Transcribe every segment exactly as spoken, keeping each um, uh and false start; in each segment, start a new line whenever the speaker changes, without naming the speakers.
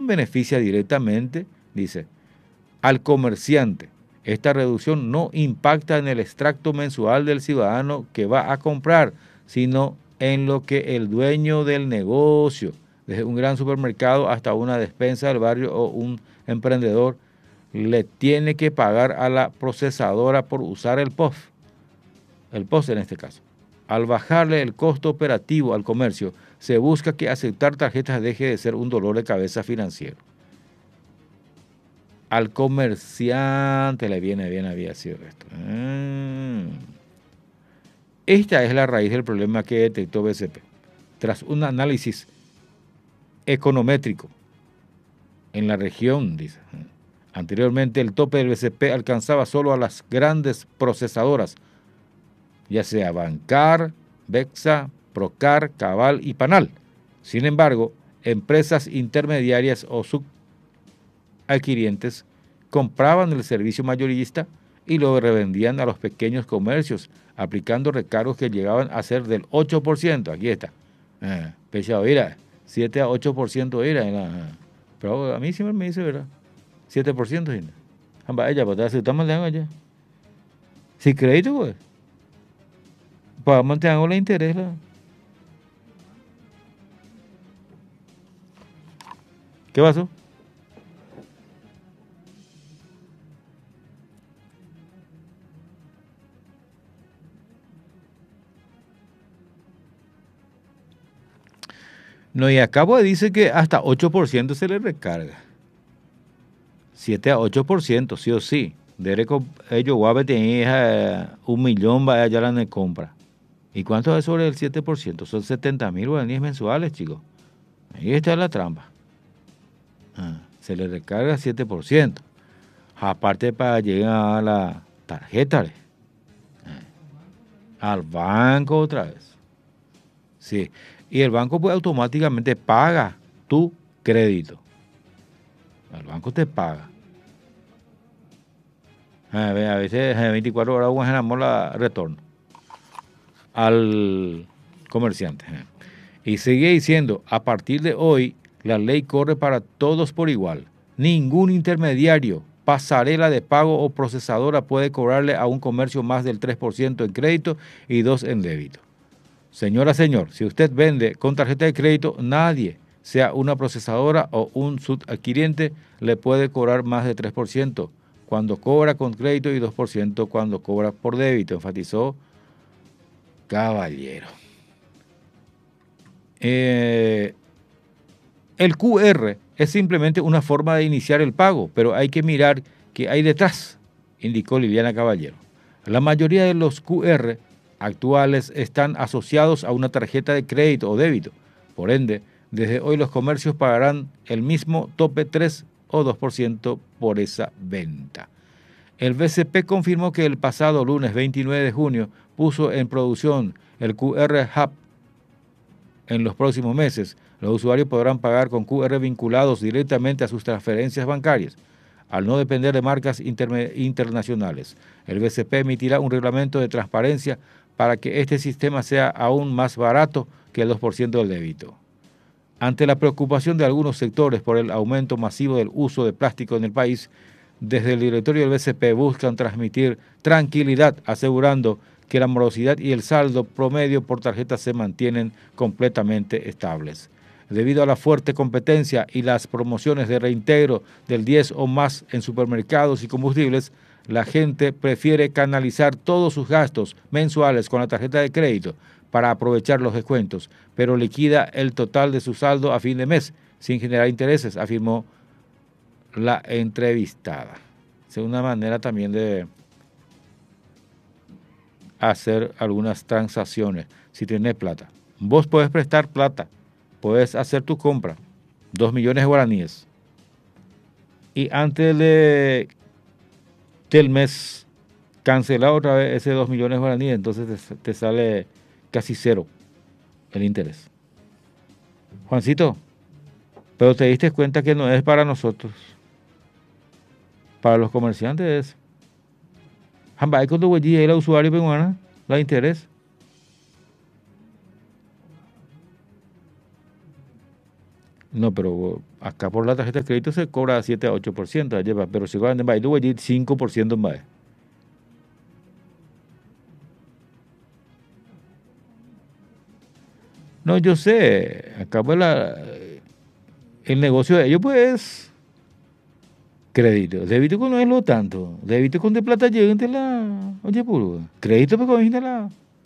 beneficia directamente, dice, al comerciante. Esta reducción no impacta en el extracto mensual del ciudadano que va a comprar, sino en lo que el dueño del negocio, desde un gran supermercado hasta una despensa del barrio o un emprendedor, le tiene que pagar a la procesadora por usar el P O F, el P O S en este caso. Al bajarle el costo operativo al comercio, se busca que aceptar tarjetas deje de ser un dolor de cabeza financiero. Al comerciante le viene bien había sido esto. Esta es la raíz del problema que detectó B C P. Tras un análisis econométrico en la región, dice, anteriormente el tope del B C P alcanzaba solo a las grandes procesadoras, ya sea Bancar, Bexa, Procar, Cabal y Panal. Sin embargo, empresas intermediarias o subadquirientes compraban el servicio mayorista y lo revendían a los pequeños comercios, aplicando recargos que llegaban a ser del ocho por ciento. Aquí está. Ah, pesado, mira, siete a ocho por ciento era. era. Pero a mí siempre me dice, ¿verdad? siete por ciento. Ella, para aceptamos la allá. Si crédito, pues. Para mantener el interés. La. ¿Qué pasó? No, y acabo de dice que hasta ocho por ciento se le recarga. siete a ocho por ciento, sí o sí. Derecho, ellos guabe tenía un millón, vaya ya la compra. ¿Y cuánto es sobre el siete por ciento? Son setenta mil guaraníes mensuales, chicos. Ahí está la trampa. Ah, se le recarga siete por ciento. Aparte para llegar a la tarjeta. Eh, al banco otra vez. Sí. Y el banco pues automáticamente paga tu crédito. El banco te paga. A veces veinticuatro horas ganamos la retorno al comerciante. Y sigue diciendo, a partir de hoy, la ley corre para todos por igual. Ningún intermediario, pasarela de pago o procesadora puede cobrarle a un comercio más del tres por ciento en crédito y dos por ciento en débito. Señora, señor, si usted vende con tarjeta de crédito, nadie, sea una procesadora o un subadquiriente, le puede cobrar más de tres por ciento cuando cobra con crédito y dos por ciento cuando cobra por débito, enfatizó Caballero. Eh, el Q R es simplemente una forma de iniciar el pago, pero hay que mirar qué hay detrás, indicó Liliana Caballero. La mayoría de los Q R actuales están asociados a una tarjeta de crédito o débito. Por ende, desde hoy los comercios pagarán el mismo tope tres o dos por ciento por esa venta. El B C P confirmó que el pasado lunes veintinueve de junio puso en producción el Q R Hub. En los próximos meses, los usuarios podrán pagar con Q R vinculados directamente a sus transferencias bancarias, al no depender de marcas internacionales. El B C P emitirá un reglamento de transparencia para que este sistema sea aún más barato que el dos por ciento del débito. Ante la preocupación de algunos sectores por el aumento masivo del uso de plástico en el país, desde el directorio del B C P buscan transmitir tranquilidad, asegurando que la morosidad y el saldo promedio por tarjeta se mantienen completamente estables. Debido a la fuerte competencia y las promociones de reintegro del diez o más en supermercados y combustibles, la gente prefiere canalizar todos sus gastos mensuales con la tarjeta de crédito para aprovechar los descuentos, pero liquida el total de su saldo a fin de mes sin generar intereses, afirmó la entrevistada. Es una manera también de hacer algunas transacciones si tienes plata. Vos podés prestar plata, puedes hacer tu compra, dos millones de guaraníes, y antes de, del mes cancelar otra vez ese dos millones de guaraníes, entonces te, te sale casi cero el interés. Juancito, pero te diste cuenta que no es para nosotros, para los comerciantes es. Hay cuando voy a ir al usuario peruano, da interés. No, pero acá por la tarjeta de crédito se cobra siete a ocho por ciento, lleva, pero si cobran de más, tú voy a decir cinco por ciento más. No, yo sé, acá pues la, el negocio de ellos pues crédito. Débito con no es lo tanto. Débito con de plata llega entre la. Oye, puro. Crédito pues con la.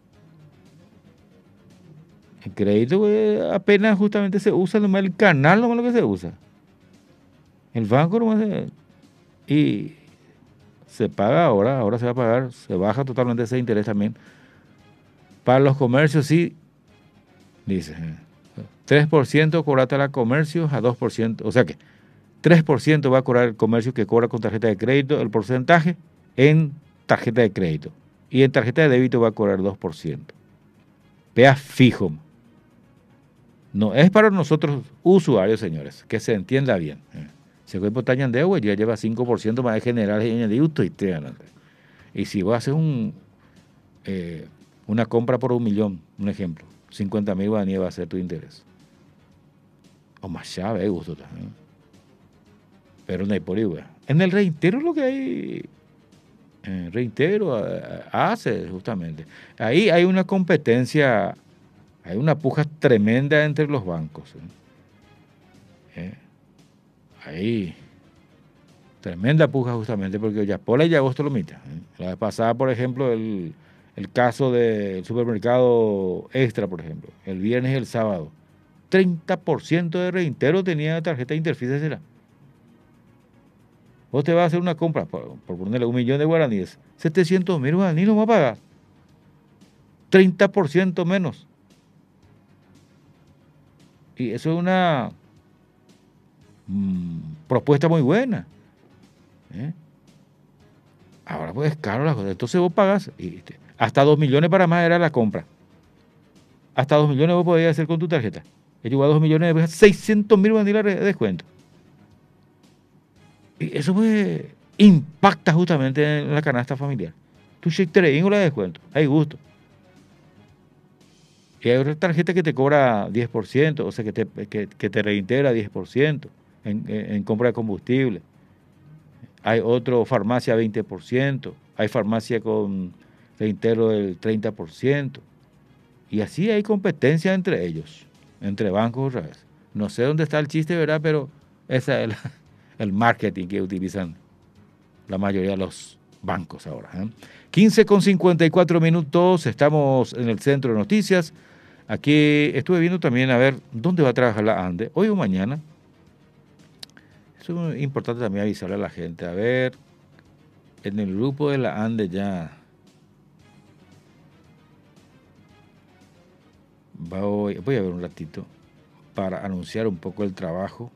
El crédito pues, apenas justamente se usa nomás el canal, nomás lo que se usa. El banco nomás se, y se paga ahora, ahora se va a pagar, se baja totalmente ese interés también. Para los comercios sí, dice, eh, tres por ciento cobrata la comercios a dos por ciento, o sea que tres por ciento va a cobrar el comercio que cobra con tarjeta de crédito, el porcentaje en tarjeta de crédito. Y en tarjeta de débito va a cobrar dos por ciento. Vea fijo. No es para nosotros usuarios, señores, que se entienda bien. Si el cuerpo está en deuda, ya lleva cinco por ciento más de general y añadido y te ganan. Y si vos haces un, eh, una compra por un millón, un ejemplo, cincuenta mil guaraníes va a ser tu interés. O más llave, gusto también. Pero no hay por igual. En el reintero lo que hay, eh, reintero eh, hace justamente. Ahí hay una competencia, hay una puja tremenda entre los bancos. ¿eh? ¿Eh? Ahí, tremenda puja justamente porque Yapola y Agosto lo mitad. ¿eh? La vez pasada, por ejemplo, el, el caso del supermercado Extra, por ejemplo, el viernes y el sábado, treinta por ciento de reintero tenía tarjeta de Interfisa será. Vos te vas a hacer una compra, por, por ponerle un millón de guaraníes, setecientos mil guaraníes no va a pagar, treinta por ciento menos. Y eso es una mmm, propuesta muy buena. ¿eh? Ahora pues es caro la cosa. Entonces vos pagas y, este, hasta dos millones para más era la compra. Hasta dos millones vos podías hacer con tu tarjeta. He llegado a dos millones, seiscientos mil guaraníes de descuento. Y eso pues impacta justamente en la canasta familiar. Tu cheque tres la descuento. Hay gusto. Y hay otra tarjeta que te cobra diez por ciento, o sea, que te, que, que te reintegra diez por ciento en, en, en compra de combustible. Hay otro farmacia veinte por ciento, hay farmacia con reintegro del treinta por ciento. Y así hay competencia entre ellos, entre bancos otra vez. No sé dónde está el chiste, ¿verdad? Pero ese es el, el marketing que utilizan la mayoría de los bancos ahora. ¿eh? quince con cincuenta y cuatro minutos, estamos en el centro de noticias. Aquí estuve viendo también a ver dónde va a trabajar la ANDE, hoy o mañana. Eso es importante también avisarle a la gente. A ver, en el grupo de la ANDE ya voy, voy a ver un ratito para anunciar un poco el trabajo.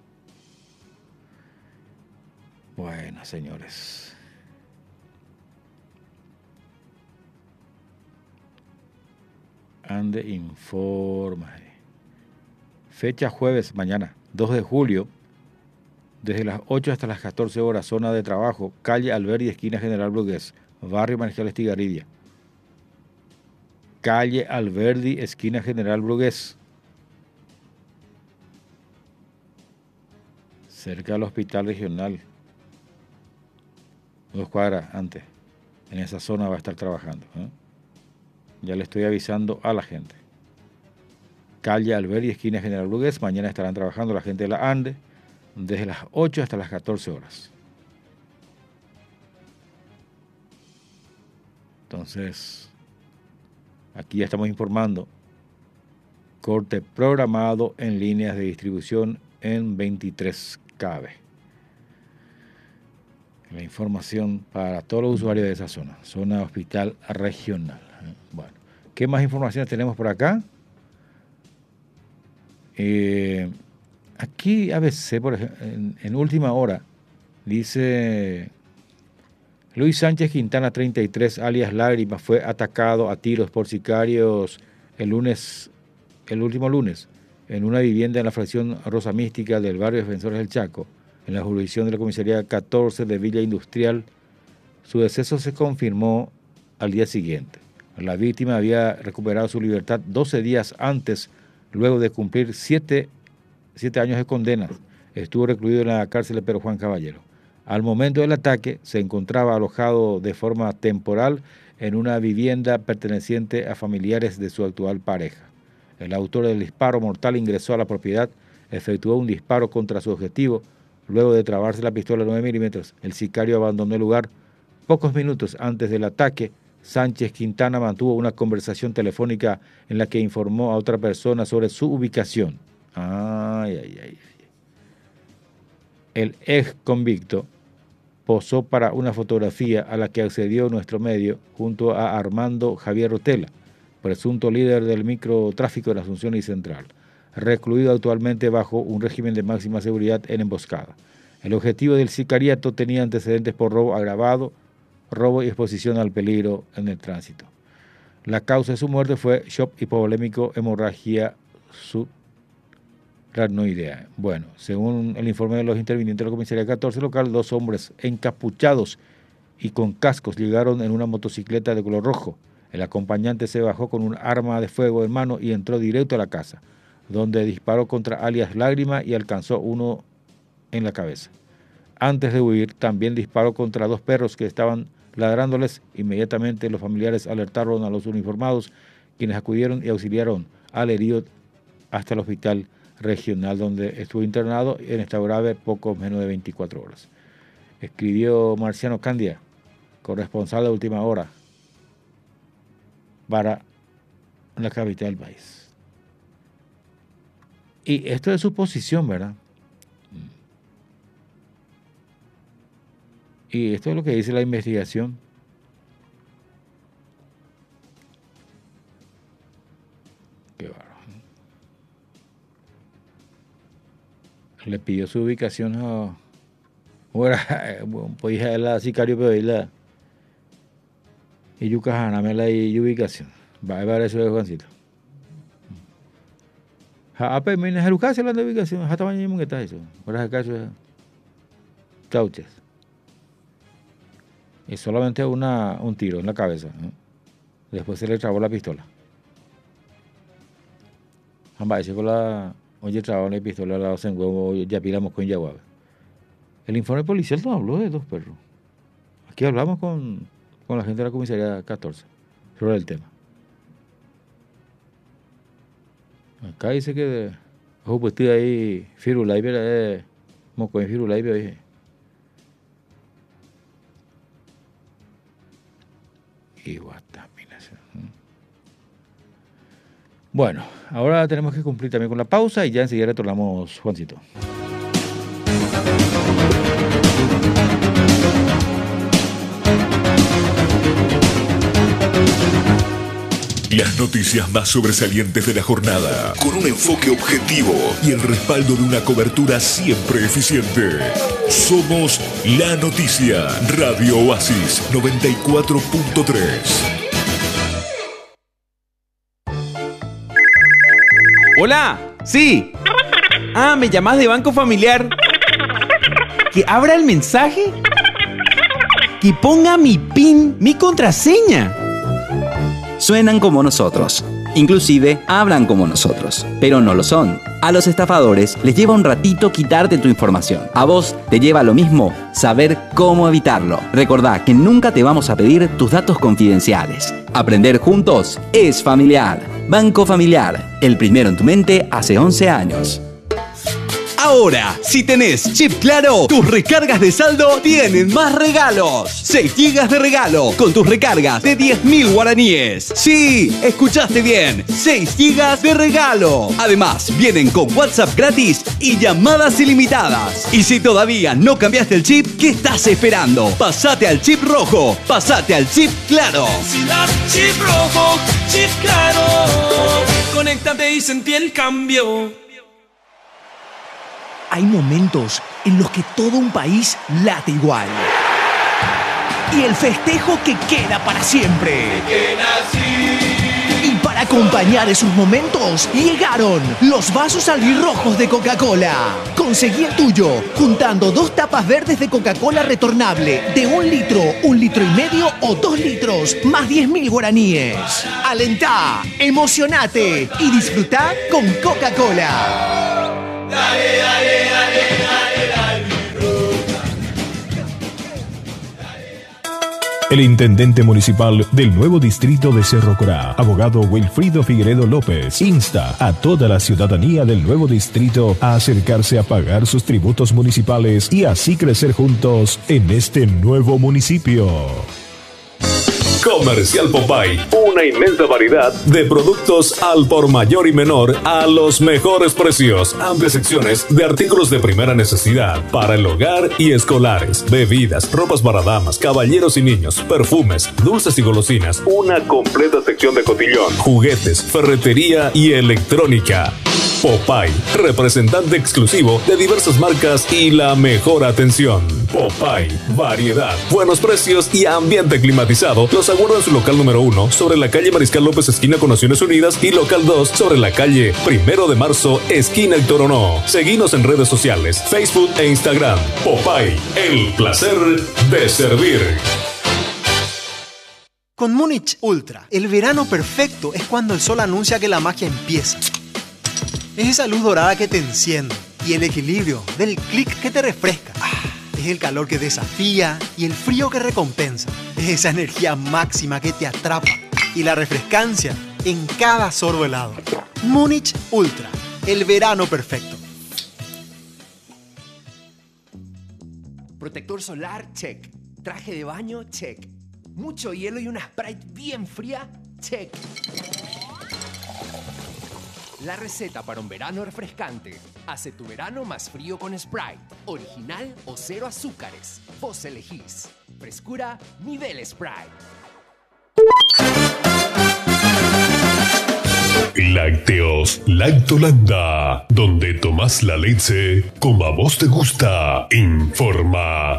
Bueno, señores. ANDE informa. Fecha jueves, mañana, dos de julio. Desde las ocho hasta las catorce horas, zona de trabajo, calle Alberdi, esquina General Brugués, barrio Marcial Estigarribia. Calle Alberdi, esquina General Brugués, cerca del hospital regional, dos cuadras antes. En esa zona va a estar trabajando. ¿eh? Ya le estoy avisando a la gente. Calle Alberdi, esquina General Brugués, mañana estarán trabajando la gente de la ANDE, desde las ocho hasta las catorce horas. Entonces, aquí ya estamos informando. Corte programado en líneas de distribución en veintitrés K V. La información para todos los usuarios de esa zona, zona hospital regional. Bueno, ¿qué más informaciones tenemos por acá? Eh, Aquí A B C, por ejemplo, en, en última hora, dice Luis Sánchez Quintana, treinta y tres, alias Lágrimas, fue atacado a tiros por sicarios el lunes, el último lunes, en una vivienda en la fracción Rosa Mística del barrio Defensores del Chaco, en la jurisdicción de la comisaría catorce de Villa Industrial. Su deceso se confirmó al día siguiente. La víctima había recuperado su libertad doce días antes, luego de cumplir siete siete años de condena. Estuvo recluido en la cárcel de Pedro Juan Caballero. Al momento del ataque se encontraba alojado de forma temporal en una vivienda perteneciente a familiares de su actual pareja. El autor del disparo mortal ingresó a la propiedad, efectuó un disparo contra su objetivo. Luego de trabarse la pistola nueve milímetros, el sicario abandonó el lugar. Pocos minutos antes del ataque, Sánchez Quintana mantuvo una conversación telefónica en la que informó a otra persona sobre su ubicación. Ay, ay, ay, ay. El ex convicto posó para una fotografía a la que accedió nuestro medio junto a Armando Javier Rotela, presunto líder del microtráfico de la Asunción y Central, recluido actualmente bajo un régimen de máxima seguridad en emboscada. El objetivo del sicariato tenía antecedentes por robo agravado, robo y exposición al peligro en el tránsito. La causa de su muerte fue shock hipovolémico, hemorragia subaracnoidea. Bueno, según el informe de los intervinientes de la comisaría catorce local, dos hombres encapuchados y con cascos llegaron en una motocicleta de color rojo. El acompañante se bajó con un arma de fuego en mano y entró directo a la casa, donde disparó contra alias Lágrima y alcanzó uno en la cabeza. Antes de huir, también disparó contra dos perros que estaban ladrándoles. Inmediatamente los familiares alertaron a los uniformados, quienes acudieron y auxiliaron al herido hasta el hospital regional, donde estuvo internado en estado grave poco menos de veinticuatro horas. Escribió Marciano Candia, corresponsal de Última Hora, para la capital del país. Y esto es su posición, ¿verdad? Y esto es lo que dice la investigación. Qué bárbaro. Le pidió su ubicación a... Bueno, pues hija de la sicario, pero ahí la... Y Yucajana me la y ubicación. Va a ver eso de Juancito. Ha pe me na haruka se la ubicación. Ha tamaño mun está eso. Ahora acá eso. Tauches. Y solamente una, un tiro en la cabeza, ¿no? Después se le trabó la pistola. Amba ese con la oye trabó la pistola la en huevo ya pilamos con Yaguabe. El informe policial no habló de dos perros. Aquí hablamos con, con la gente de la comisaría catorce sobre el tema. Acá dice que ojo pues estoy ahí Firulay, pero eh moco en Firulay, dije. Y guataminación. Bueno, ahora tenemos que cumplir también con la pausa y ya enseguida retornamos, Juancito.
Las noticias más sobresalientes de la jornada, con un enfoque objetivo y el respaldo de una cobertura siempre eficiente. Somos La Noticia, Radio Oasis noventa y cuatro punto tres.
Hola, sí. Ah, ¿me llamás de Banco Familiar? ¿Que abra el mensaje? ¿Que ponga mi PIN, mi contraseña?
Suenan como nosotros, inclusive hablan como nosotros, pero no lo son. A los estafadores les lleva un ratito quitarte tu información. A vos te lleva lo mismo saber cómo evitarlo. Recordá que nunca te vamos a pedir tus datos confidenciales. Aprender juntos es familiar. Banco Familiar, el primero en tu mente hace once años.
Ahora, si tenés Chip Claro, tus recargas de saldo tienen más regalos. seis gigas de regalo con tus recargas de diez mil guaraníes. Sí, escuchaste bien, seis gigas de regalo. Además, vienen con WhatsApp gratis y llamadas ilimitadas. Y si todavía no cambiaste el chip, ¿qué estás esperando? Pasate al chip rojo, pasate al Chip Claro.
Si das Chip rojo, Chip Claro, conéctate y sentí el cambio.
Hay momentos en los que todo un país late igual. Y el festejo que queda para siempre. Y para acompañar esos momentos, llegaron los vasos albirrojos de Coca-Cola. Conseguí el tuyo, juntando dos tapas verdes de Coca-Cola retornable de un litro, un litro y medio o dos litros, más diez mil guaraníes. Alentá, emocionate y disfrutá con Coca-Cola.
Dale, dale, dale, dale, dale, roca.
El intendente municipal del nuevo distrito de Cerro Corá, abogado Wilfrido Figueredo López, insta a toda la ciudadanía del nuevo distrito a acercarse a pagar sus tributos municipales y así crecer juntos en este nuevo municipio. Comercial Popeye, una inmensa variedad de productos al por mayor y menor a los mejores precios. Amplias secciones de artículos de primera necesidad para el hogar y escolares, bebidas, ropas para damas, caballeros y niños, perfumes, dulces y golosinas, una completa sección de cotillón, juguetes, ferretería y electrónica. Popeye, representante exclusivo de diversas marcas y la mejor atención. Popeye, variedad, buenos precios y ambiente climatizado. Los aguarda en su local número uno sobre la calle Mariscal López, esquina con Naciones Unidas, y local dos sobre la calle Primero de Marzo, esquina El Toronó. Seguinos en redes sociales, Facebook e Instagram. Popeye, el placer de servir.
Con Múnich Ultra, el verano perfecto es cuando el sol anuncia que la magia empieza. Es esa luz dorada que te enciende y el equilibrio del clic que te refresca. Ah, es el calor que desafía y el frío que recompensa. Es esa energía máxima que te atrapa y la refrescancia en cada sorbo helado. Múnich Ultra, el verano perfecto.
Protector solar, check. Traje de baño, check. Mucho hielo y una Sprite bien fría, check. La receta para un verano refrescante. Hace tu verano más frío con Sprite. Original o cero azúcares. Vos elegís. Frescura, nivel Sprite.
Lácteos Lactolanda, donde tomás la leche como a vos te gusta. Informa.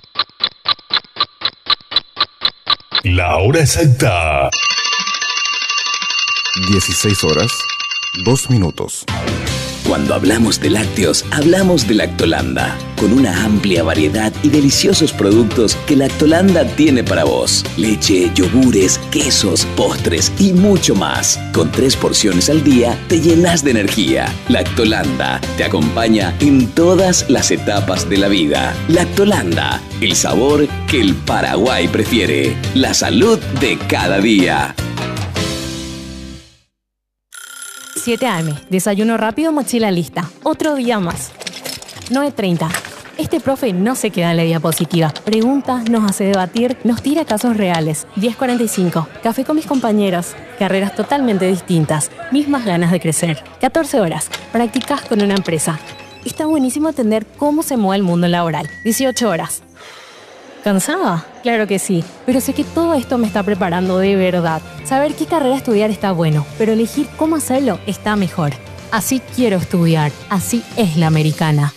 La hora exacta.
dieciséis horas, dos minutos.
Cuando hablamos de lácteos, hablamos de Lactolanda, con una amplia variedad y deliciosos productos que Lactolanda tiene para vos. Leche, yogures, quesos, postres y mucho más. Con tres porciones al día te llenas de energía. Lactolanda te acompaña en todas las etapas de la vida. Lactolanda, el sabor que el Paraguay prefiere. La salud de cada día.
siete a eme, desayuno rápido, mochila lista. Otro día más. nueve treinta. Este profe no se queda en la diapositiva. Pregunta, nos hace debatir, nos tira casos reales. diez cuarenta y cinco. Café con mis compañeros. Carreras totalmente distintas. Mismas ganas de crecer. catorce horas. Prácticas con una empresa. Está buenísimo entender cómo se mueve el mundo laboral. dieciocho horas. ¿Cansada? Claro que sí, pero sé que todo esto me está preparando de verdad. Saber qué carrera estudiar está bueno, pero elegir cómo hacerlo está mejor. Así quiero estudiar, así es la americana.